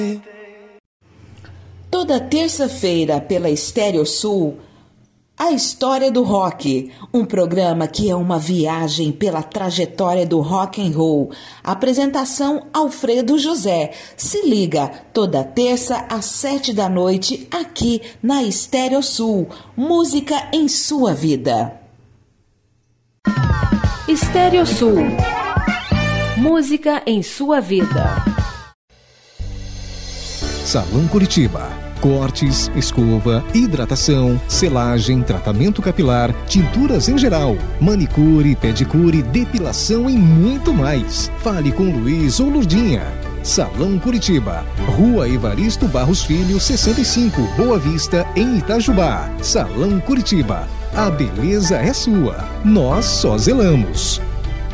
Toda terça-feira pela Estéreo Sul, A História do Rock, um programa que é uma viagem pela trajetória do rock and roll. Apresentação Alfredo José. Se liga, toda terça às 7 da noite, aqui na Estéreo Sul. Música em sua vida. Estéreo Sul. Música em sua vida. Salão Curitiba. Cortes, escova, hidratação, selagem, tratamento capilar, tinturas em geral, manicure, pedicure, depilação e muito mais. Fale com Luiz ou Lurdinha. Salão Curitiba, Rua Evaristo Barros Filho, 65, Boa Vista, em Itajubá. Salão Curitiba, a beleza é sua, nós só zelamos.